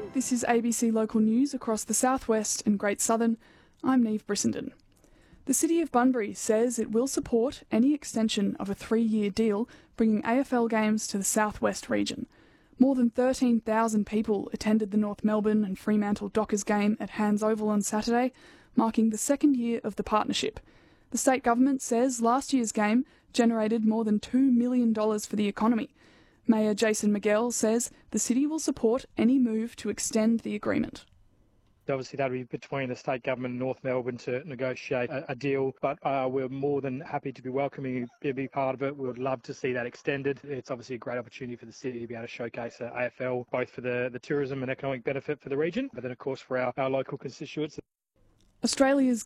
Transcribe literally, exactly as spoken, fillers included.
This is A B C Local News across the southwest and Great Southern. I'm Neve Brissenden. The City of Bunbury says it will support any extension of a three-year deal bringing A F L games to the southwest region. More than thirteen thousand people attended the North Melbourne and Fremantle Dockers game at Hands Oval on Saturday, marking the second year of the partnership. The state government says last year's game generated more than two million dollars for the economy. Mayor Jason Miguel says the city will support any move to extend the agreement. Obviously, that would be between the state government and North Melbourne to negotiate a, a deal, but uh, we're more than happy to be welcoming you to be part of it. We would love to see that extended. It's obviously a great opportunity for the city to be able to showcase uh, A F L, both for the, the tourism and economic benefit for the region, but then, of course, for our, our local constituents. Australia's